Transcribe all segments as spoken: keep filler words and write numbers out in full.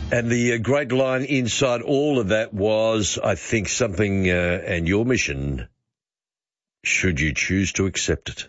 And the uh, great line inside all of that was, I think, something, uh, and your mission, should you choose to accept it.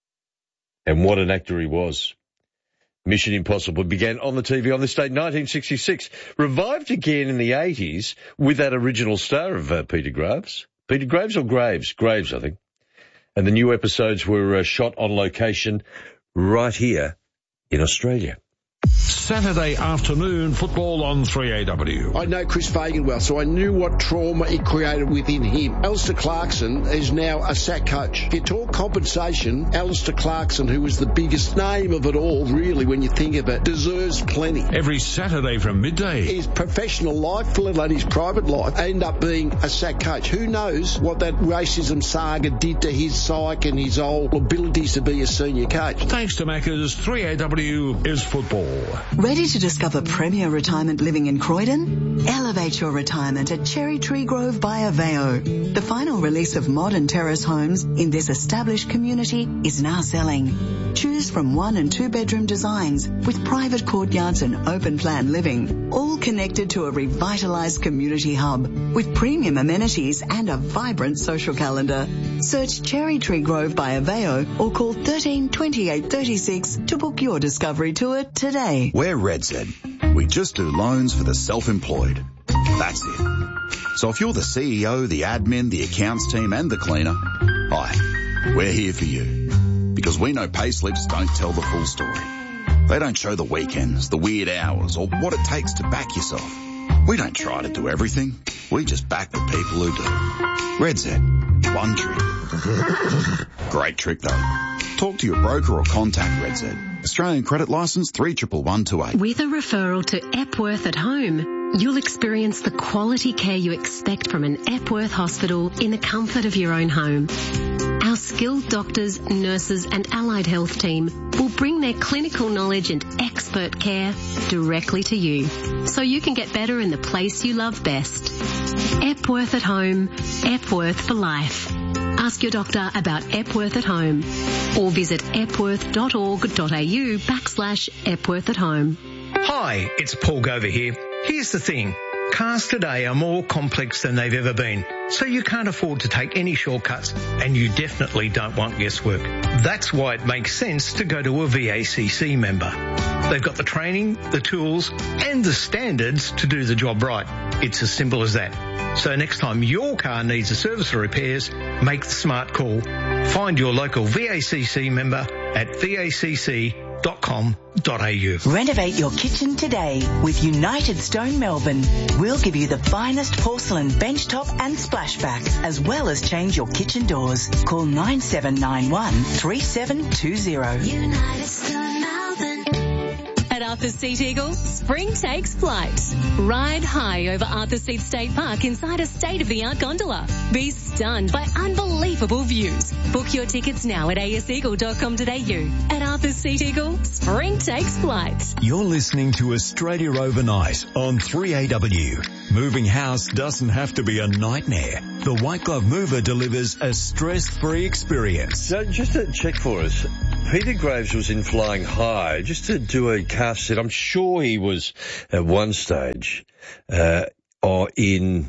And what an actor he was. Mission Impossible began on the T V on this date, nineteen sixty-six, revived again in the eighties with that original star of uh, Peter Graves. Peter Graves or Graves? Graves, I think. And the new episodes were uh, shot on location right here in Australia. Saturday afternoon football on three A W. I know Chris Fagan well, so I knew what trauma it created within him. Alistair Clarkson is now a sack coach. If you talk compensation, Alistair Clarkson, who was the biggest name of it all, really, when you think of it, deserves plenty. Every Saturday from midday. His professional life, let alone his private life, end up being a sack coach. Who knows what that racism saga did to his psyche and his whole abilities to be a senior coach. Thanks to Macca's, three A W is football. Ready to discover premier retirement living in Croydon? Elevate your retirement at Cherry Tree Grove by Aveo. The final release of modern terrace homes in this established community is now selling. Choose from one and two bedroom designs with private courtyards and open plan living, all connected to a revitalized community hub with premium amenities and a vibrant social calendar. Search Cherry Tree Grove by Aveo or call thirteen twenty-eight thirty-six to book your discovery tour today. We're RedZ. We just do loans for the self-employed. That's it. So if you're the C E O, the admin, the accounts team and the cleaner, hi, we're here for you. Because we know payslips don't tell the full story. They don't show the weekends, the weird hours, or what it takes to back yourself. We don't try to do everything. We just back the people who do. RedZ. One trick. Great trick though. Talk to your broker or contact RedZ. Australian credit licence three one one two eight. With a referral to Epworth at Home, you'll experience the quality care you expect from an Epworth hospital in the comfort of your own home. Our skilled doctors, nurses and allied health team will bring their clinical knowledge and expert care directly to you, so you can get better in the place you love best. Epworth at Home, Epworth for life. Ask your doctor about Epworth at Home or visit epworth.org.au backslash Epworth at Home. Hi, it's Paul Gover here. Here's the thing. Cars today are more complex than they've ever been, so you can't afford to take any shortcuts, and you definitely don't want guesswork. That's why it makes sense to go to a V A C C member. They've got the training, the tools, and the standards to do the job right. It's as simple as that. So next time your car needs a service or repairs, make the smart call. Find your local V A C C member at v a c c dot com dot a u. Renovate your kitchen today with United Stone Melbourne. We'll give you the finest porcelain benchtop and splashback, as well as change your kitchen doors. Call nine seven nine one three seven two zero. United Stone Melbourne. At Arthur Seat Eagle, spring takes flight. Ride high over Arthur Seat State Park inside a state-of-the-art gondola. Be stunned by unbelievable views. Book your tickets now at a s eagle dot com dot a u. At Arthur Seat Eagle, spring takes flight. You're listening to Australia Overnight on three A W. Moving house doesn't have to be a nightmare. The White Glove Mover delivers a stress-free experience. So just to check for us, Peter Graves was in Flying High, just to do a cast set. I'm sure he was at one stage uh, or in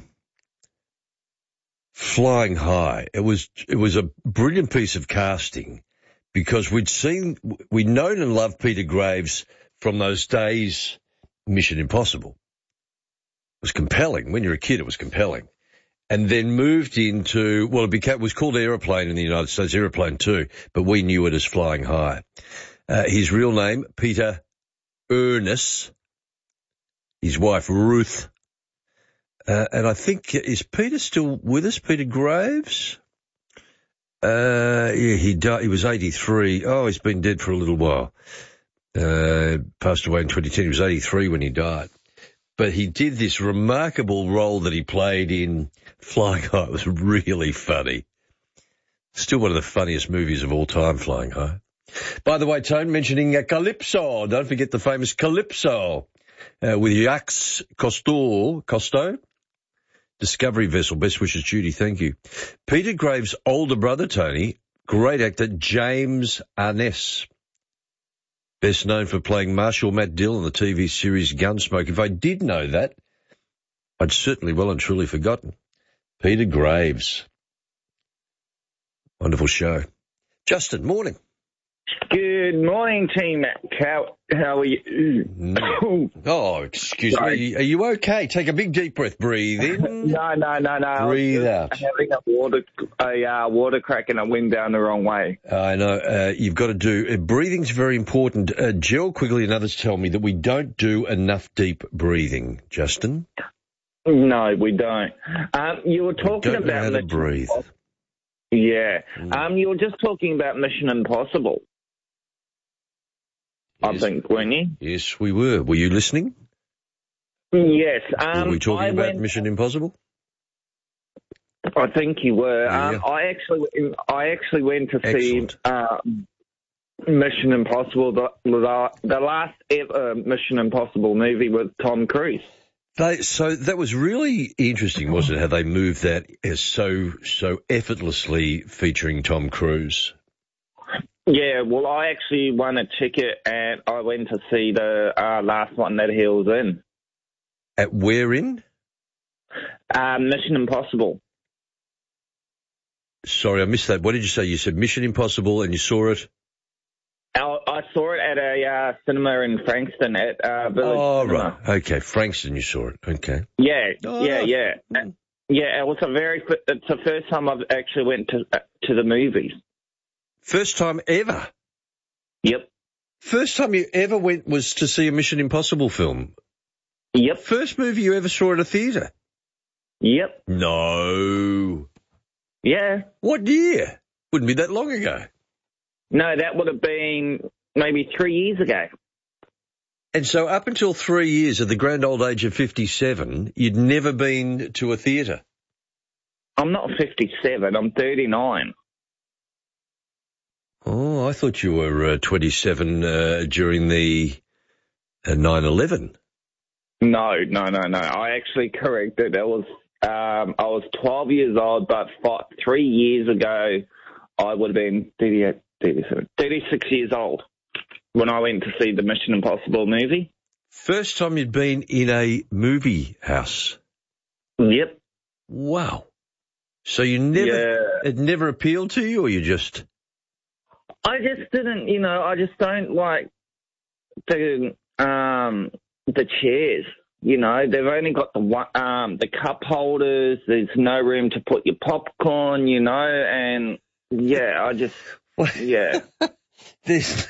Flying High. It was it was a brilliant piece of casting because we'd seen, we'd known and loved Peter Graves from those days, Mission Impossible. It was compelling. When you're a kid, it was compelling. And then moved into, well, it became, it was called Aeroplane in the United States, Aeroplane two, but we knew it as Flying High. Uh, his real name, Peter Ernest. His wife, Ruth. Uh, and I think, is Peter still with us, Peter Graves? Uh, yeah, he died, he was eighty-three. Oh, he's been dead for a little while. Uh, passed away in twenty ten. He was eighty-three when he died. But he did this remarkable role that he played in Flying High. It was really funny. Still one of the funniest movies of all time, Flying High. By the way, Tone, mentioning uh, Calypso. Don't forget the famous Calypso uh, with Jacques Cousteau. Cousteau? Discovery vessel. Best wishes, Judy. Thank you. Peter Graves' older brother, Tony, great actor, James Arness. best known for playing Marshal Matt Dill in the T V series Gunsmoke. If I did know that, I'd certainly well and truly forgotten. Peter Graves. Wonderful show. Justin, morning. Good morning, team. How, how are you? Mm. Oh, excuse Sorry. me. Are you okay? Take a big deep breath. Breathe in. No, no, no, no. Breathe I was out. having a water, a uh, water crack and I went down the wrong way. I know. Uh, you've got to do... Uh, breathing's very important. Uh, Gerald Quigley and others tell me that we don't do enough deep breathing, Justin. No, we don't. Um, you were talking don't know about... how to Mission breathe. Impossible. Yeah. Mm. Um, you were just talking about Mission Impossible. Yes. I think, weren't you? Yes, we were. Were you listening? Yes. Um, were we talking I about went, Mission Impossible? I think you were. Yeah. Um, I actually, I actually went to Excellent. see uh, Mission Impossible, the, the, the last ever Mission Impossible movie with Tom Cruise. They, so that was really interesting, wasn't it, how they moved that as so so effortlessly featuring Tom Cruise. Yeah, well, I actually won a ticket and I went to see the uh, last one that he was in. At where in? Uh, Mission Impossible. Sorry, I missed that. What did you say? You said Mission Impossible and you saw it? I, I saw it at a uh, cinema in Frankston at uh, Village Oh, Cinema. right. Okay, Frankston, you saw it. Okay. Yeah, Oh, yeah, no. yeah. Mm. Yeah, it was a very, it's the first time I've actually went to uh, to the movies. First time ever? Yep. First time you ever went was to see a Mission Impossible film? Yep. First movie you ever saw at a theatre? Yep. No. Yeah. What year? Wouldn't be that long ago. No, that would have been maybe three years ago. And so up until three years, at the grand old age of fifty-seven, you'd never been to a theatre? I'm not fifty-seven, I'm thirty-nine. Oh, I thought you were uh, twenty-seven uh, during the uh, nine eleven. No, no, no, no. I actually corrected. It was um, I was twelve years old, but five, three years ago, I would have been thirty-eight, thirty-seven, thirty-six years old when I went to see the Mission Impossible movie. First time you'd been in a movie house? Yep. Wow. So you never, Yeah. it never appealed to you, or you just... I just didn't, you know, I just don't like the um, the chairs. You know, they've only got the one, um, the cup holders. There's no room to put your popcorn. You know, and yeah, I just yeah. This.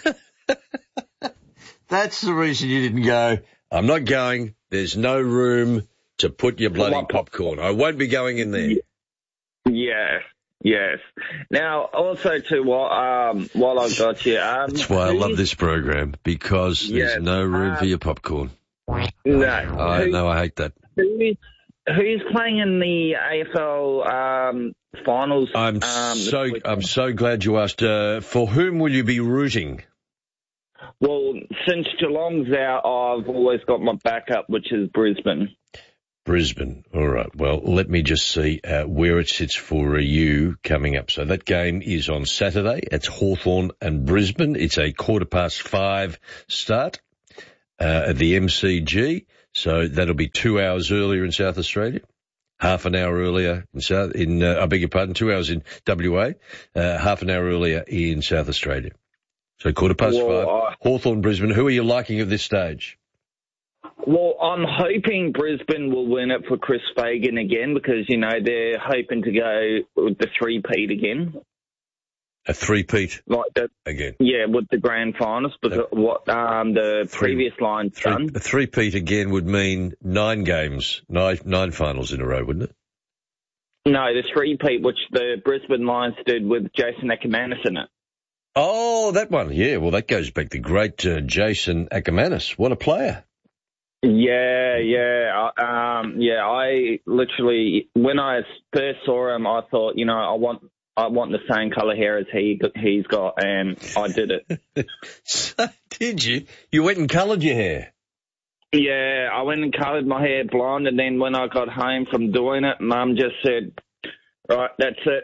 That's the reason you didn't go. I'm not going. There's no room to put your bloody popcorn. I won't be going in there. Yes, yes. Now, also to what um, while I got you, um, That's why I who love is- this program, because there's Yes, no room um, for your popcorn. No, I who- know, I hate that. Who's, who's playing in the A F L um, finals? I'm um, this so weekend? I'm so glad you asked. Uh, for whom will you be rooting? Well, since Geelong's out, I've always got my backup, which is Brisbane. Brisbane. All right. Well, let me just see uh, where it sits for uh, you coming up. So that game is on Saturday. It's Hawthorn and Brisbane. It's a quarter past five start uh, at the M C G. So that'll be two hours earlier in South Australia, half an hour earlier in South. In uh, I beg your pardon, two hours in W A, uh, half an hour earlier in South Australia. So quarter past Well, five. I- Hawthorn, Brisbane. Who are you liking at this stage? Well, I'm hoping Brisbane will win it for Chris Fagan again because, you know, they're hoping to go with the three-peat again. A three-peat Like the, again. yeah, with the grand finals, because what um, the Three- previous line's Three, done. a three-peat again would mean nine games, nine, nine finals in a row, wouldn't it? No, the three-peat, which the Brisbane Lions did with Jason Ackermanis in it. Oh, that one. Yeah, well, that goes back to great uh, Jason Ackermanis. What a player. Yeah, yeah, I- um, yeah. I literally, when I first saw him, I thought, you know, I want, I want the same colour hair as he he's got, and I did it. So, did you? You went and coloured your hair? Yeah, I went and coloured my hair blonde, and then when I got home from doing it, Mum just said, "Right, that's it.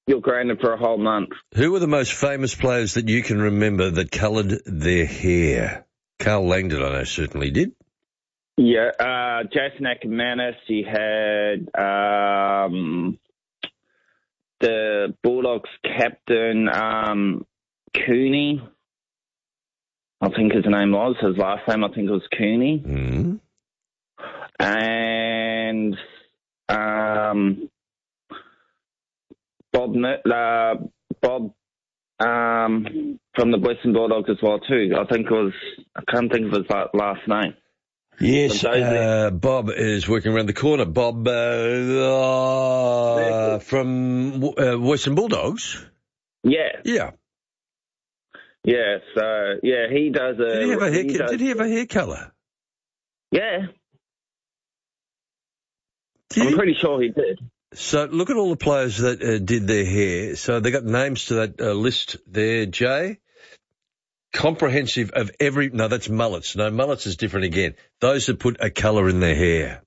you're grounded for a whole month. Who were the most famous players that you can remember that coloured their hair? Carl Langdon, I know, certainly did. Yeah, uh, Jason Ackermanis. You had um, the Bulldogs captain, um, Cooney. I think his name was. His last name, I think it was Cooney. Mm-hmm. And um, Bob, uh, Bob um, from the Western Bulldogs as well too. I think it was. I can't think of his last name. Yes, uh, Bob is working around the corner. Bob uh, uh, from uh, Western Bulldogs. Yeah. Yeah. Yeah. So yeah, he does a. Did he have a hair? he does, did he have a hair colour? Yeah. Did I'm he? pretty sure he did. So look at all the players that uh, did their hair. So they got names to that uh, list there, Jay. Comprehensive of every... No, that's mullets. No, mullets is different again. Those that put a colour in their hair.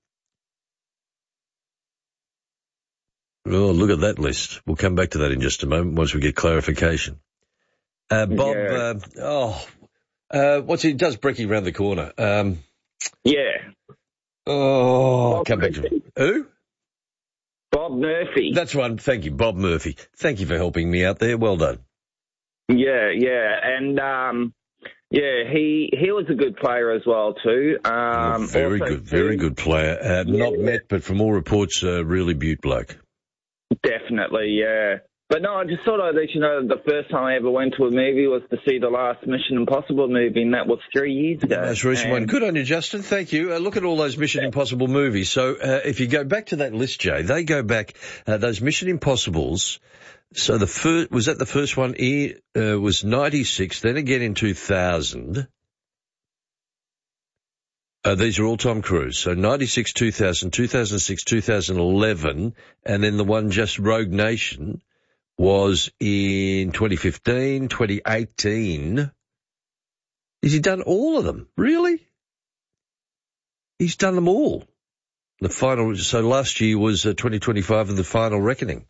Oh, look at that list. We'll come back to that in just a moment once we get clarification. Uh, Bob, Yeah. uh, oh, uh, what's he does? Brecky round the corner. Um, Yeah. oh, Bob come back to Murphy. him. Who? Bob Murphy. That's one. Thank you, Bob Murphy. Thank you for helping me out there. Well done. Yeah, yeah, and um, yeah, he he was a good player as well too. Um, very also good, very too, good player. Uh, Yeah. Not met, but from all reports, uh, really beaut bloke. Definitely, yeah. But no, I just thought I'd let you know that the first time I ever went to a movie was to see the last Mission Impossible movie, and that was three years ago. Most recent one. And- Good on you, Justin. Thank you. Uh, look at all those Mission Impossible movies. So uh, if you go back to that list, Jay, they go back, uh, those Mission Impossibles. So the first, was that the first one? It uh, was ninety-six, then again in two thousand. Uh, these are all Tom Cruise. So ninety-six, two thousand, two thousand six, two thousand eleven, and then the one just Rogue Nation was in twenty fifteen, twenty eighteen. Has he done all of them? Really? He's done them all. The final, so last year was uh, twenty twenty-five of The Final Reckoning.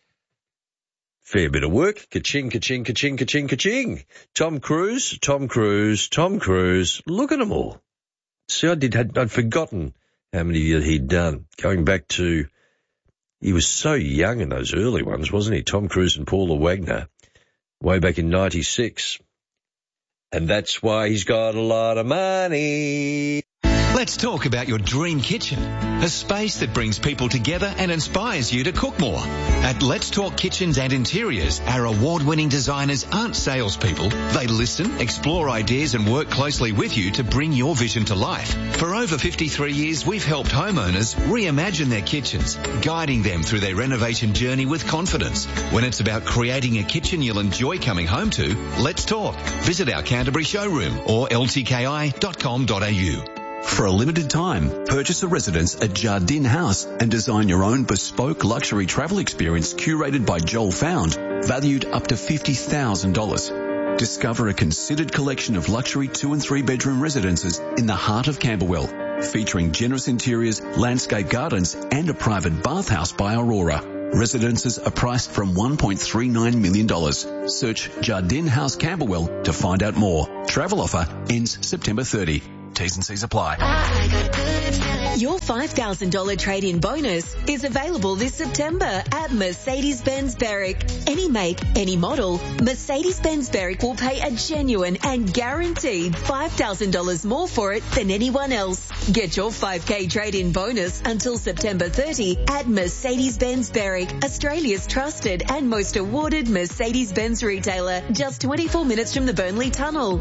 Fair bit of work. Ka-ching, ka-ching, ka-ching, ka-ching, ka-ching. Tom Cruise, Tom Cruise, Tom Cruise. Look at them all. See, I did, had, I'd forgotten how many he'd done. Going back to, he was so young in those early ones, wasn't he? Tom Cruise and Paula Wagner, way back in ninety-six. And that's why he's got a lot of money. Let's talk about your dream kitchen, a space that brings people together and inspires you to cook more. At Let's Talk Kitchens and Interiors, our award-winning designers aren't salespeople. They listen, explore ideas and work closely with you to bring your vision to life. For over fifty-three years, we've helped homeowners reimagine their kitchens, guiding them through their renovation journey with confidence. When it's about creating a kitchen you'll enjoy coming home to, let's talk. Visit our Canterbury showroom or l t k i dot com dot a u. For a limited time, purchase a residence at Jardine House and design your own bespoke luxury travel experience curated by Joel Found, valued up to fifty thousand dollars. Discover a considered collection of luxury two and three bedroom residences in the heart of Camberwell, featuring generous interiors, landscape gardens and a private bathhouse by Aurora. Residences are priced from one point three nine million dollars. Search Jardine House Camberwell to find out more. Travel offer ends September thirtieth. T's and C's apply. Your five thousand dollars trade-in bonus is available this September at Mercedes-Benz Berwick. Any make, any model, Mercedes-Benz Berwick will pay a genuine and guaranteed five thousand dollars more for it than anyone else. Get your five K trade-in bonus until September thirtieth at Mercedes-Benz Berwick, Australia's trusted and most awarded Mercedes-Benz retailer, just twenty-four minutes from the Burnley Tunnel.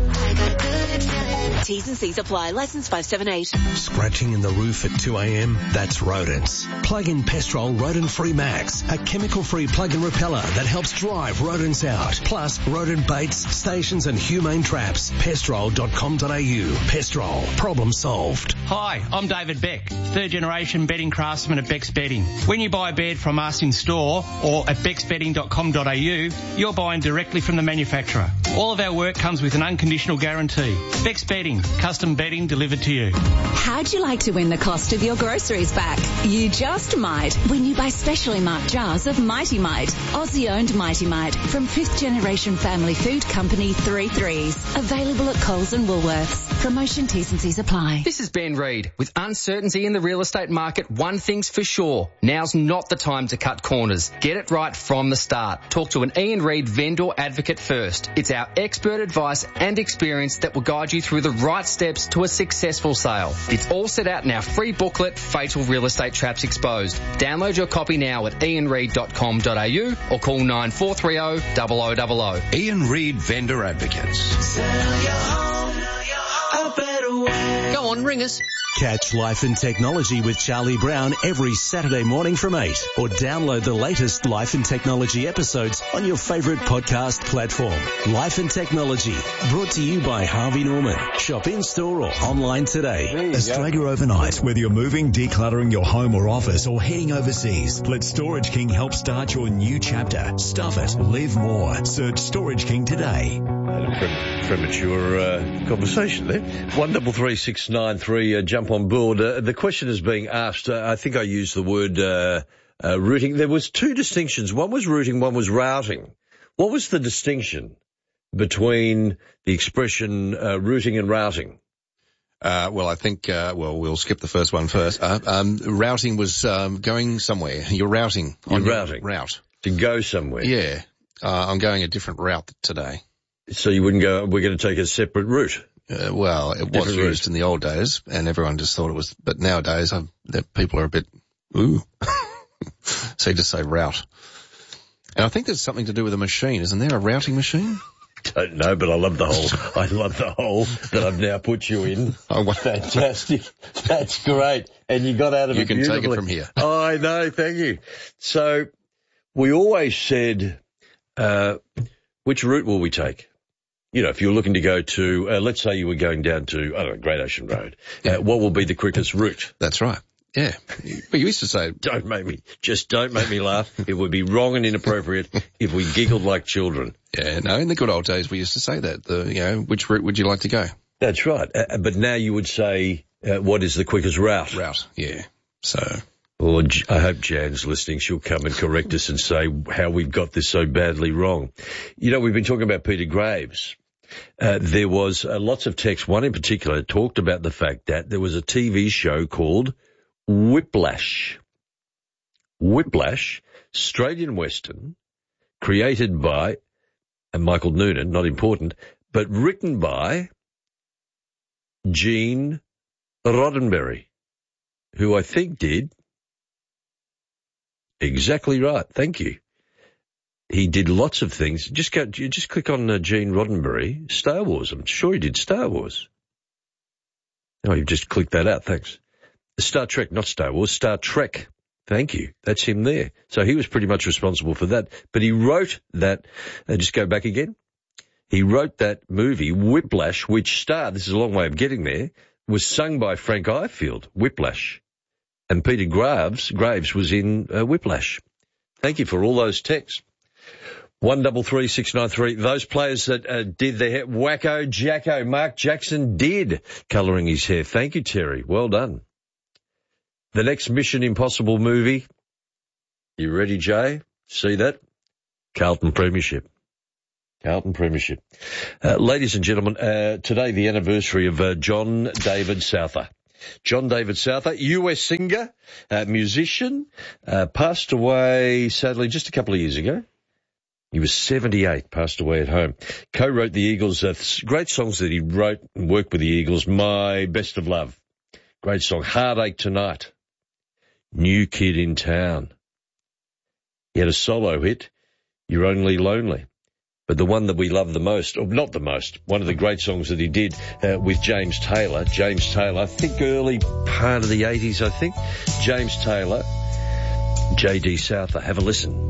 T's and C's apply. License five seven eight. Scratching in the roof at two a.m.? That's rodents. Plug in Pestrol Rodent Free Max, a chemical-free plug-in repeller that helps drive rodents out. Plus, rodent baits, stations and humane traps. Pestrol dot com dot a u. Pestrol. Problem solved. Hi, I'm David Beck, third generation bedding craftsman at Beck's Bedding. When you buy a bed from us in store or at becks bedding dot com dot a u, you're buying directly from the manufacturer. All of our work comes with an unconditional guarantee. Beck's Bedding, custom bedding delivered to you. How'd you like to win the cost of your groceries back? You just might when you buy specially marked jars of Mighty Mite, Aussie-owned Mighty Mite from fifth generation family food company Three Threes. Available at Coles and Woolworths. Promotion T's and C's apply. This is Ben Reid. With uncertainty in the real estate market, one thing's for sure. Now's not the time to cut corners. Get it right from the start. Talk to an Ian Reid vendor advocate first. It's our expert advice and experience that will guide you through the right steps to a successful sale. It's all set out in our free booklet, Fatal Real Estate Traps Exposed. Download your copy now at ian reid dot com dot a u or call nine four three zero, zero zero zero zero. Ian Reid Vendor Advocates. Sell your home a better way. Go on, ring us. Catch Life and Technology with Charlie Brown every Saturday morning from eight, or download the latest Life and Technology episodes on your favourite podcast platform. Life and Technology, brought to you by Harvey Norman. Shop in-store or online today. Australia overnight. Whether you're moving, decluttering your home or office, or heading overseas, let Storage King help start your new chapter. Stuff it. Live more. Search Storage King today. Pre- premature uh, conversation there. One double three six nine three. Uh, jump on board. Uh, the question is being asked. Uh, I think I used the word uh, uh, routing. There was two distinctions. One was routing. One was routing. What was the distinction between the expression uh, routing and routing? Uh, well, I think, uh, well, we'll skip the first one first. Uh, um, routing was um, going somewhere. You're routing. You're on routing. Your route. To go somewhere. Yeah. Uh, I'm going a different route today. So you wouldn't go, we're going to take a separate route? Uh, well, it was Different used route. in the old days, and everyone just thought it was, but nowadays, I've, that people are a bit, ooh. So you just say route. And I think there's something to do with a machine. Isn't there a routing machine? Don't know, but I love the hole. I love the hole that I've now put you in. Oh, fantastic. That's great. And you got out of you it can beautifully. take it from here. Oh, I know. Thank you. So we always said, uh, which route will we take? You know, if you're looking to go to, uh, let's say you were going down to, I don't know, Great Ocean Road, yeah. uh, what will be the quickest route? That's right. Yeah. But you used to say, don't make me, just don't make me laugh. It would be wrong and inappropriate if we giggled like children. Yeah, no, in the good old days we used to say that. The, you know, which route would you like to go? That's right. Uh, but now you would say, uh, what is the quickest route? Route, yeah. So. Well, I hope Jan's listening. She'll come and correct us and say how we've got this so badly wrong. You know, we've been talking about Peter Graves. Uh, there was uh, lots of text. One in particular talked about the fact that there was a T V show called Whiplash. Whiplash, Australian Western, created by uh, Michael Noonan, not important, but written by Gene Roddenberry, who I think did exactly right. Thank you. He did lots of things. Just go, just click on uh, Gene Roddenberry, Star Wars. I'm sure he did Star Wars. Oh, you've just clicked that out. Thanks. Star Trek, not Star Wars, Star Trek. Thank you. That's him there. So he was pretty much responsible for that. But he wrote that, uh, just go back again. He wrote that movie, Whiplash, which starred, this is a long way of getting there, was sung by Frank Ifield, Whiplash. And Peter Graves, Graves was in uh, Whiplash. Thank you for all those texts. One double three six nine three. Those players that uh, did their hair, Wacko Jacko, Mark Jackson did colouring his hair. Thank you, Terry. Well done. The next Mission Impossible movie. You ready, Jay? See that? Carlton Premiership. Carlton Premiership. Uh, ladies and gentlemen, uh, today the anniversary of uh, John David Souther. John David Souther, U S singer, uh, musician, uh, passed away sadly just a couple of years ago. He was seventy-eight, passed away at home. Co-wrote the Eagles, uh, great songs that he wrote and worked with the Eagles. My Best of Love, great song. Heartache Tonight, New Kid in Town. He had a solo hit, You're Only Lonely. But the one that we love the most, or not the most, one of the great songs that he did uh, with James Taylor. James Taylor, I think early part of the eighties, I think. James Taylor, J D Souther. Have a listen.